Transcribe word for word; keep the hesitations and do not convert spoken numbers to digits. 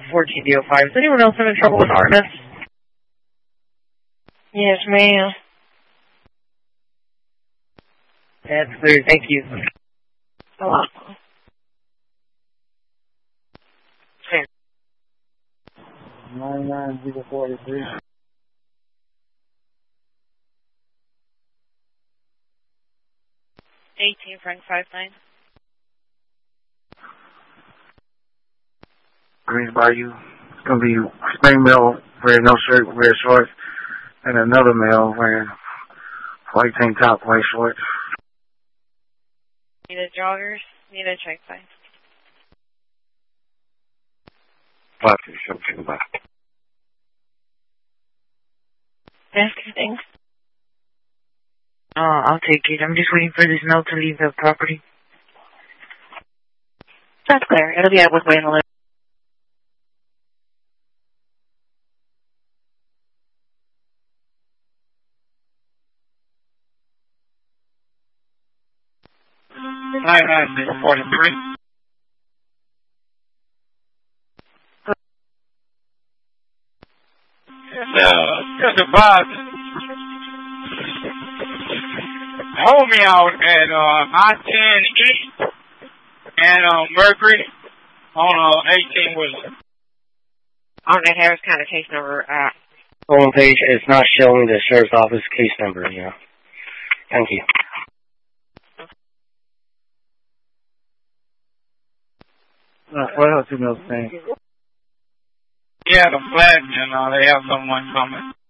fourteen D oh five. Is anyone else having trouble with Artemis? Yes, ma'am. That's clear. Thank you. Hello. nine nine zero forty-three. eighteen Frank five nine. Greens Bayou. It's going to be same male wearing no shirt, red shorts, and another male wearing white tank top, white shorts. Need a joggers? Need a check sign. Five two something back. Anything? Uh, I'll take it. I'm just waiting for this male to leave the property. That's clear. It'll be out with Wayne Lewis. nine nine zero forty-three. Uh, just about hold me out at uh, I ten East and uh, Mercury on uh, eighteen Wheeler. On the Harris County case number. Uh, Home page, it's not showing the sheriff's office case number, yeah. Thank you. Uh, what else you know, saying? Yeah, the flag, you know, they have someone coming.